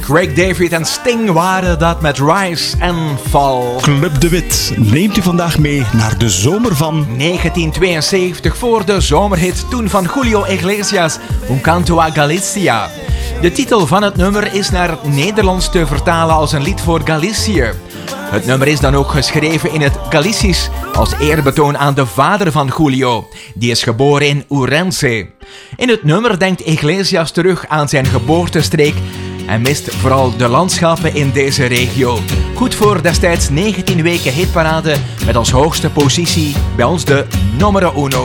Craig David en Sting waren dat met Rise and Fall. Club de Wit neemt u vandaag mee naar de zomer van 1972 voor de zomerhit toen van Julio Iglesias, Un Canto a Galicia. De titel van het nummer is naar het Nederlands te vertalen als een lied voor Galicië. Het nummer is dan ook geschreven in het Galicisch als eerbetoon aan de vader van Julio. Die is geboren in Ourense. In het nummer denkt Iglesias terug aan zijn geboortestreek en mist vooral de landschappen in deze regio. Goed voor destijds 19 weken hitparade met als hoogste positie bij ons de nummer 1.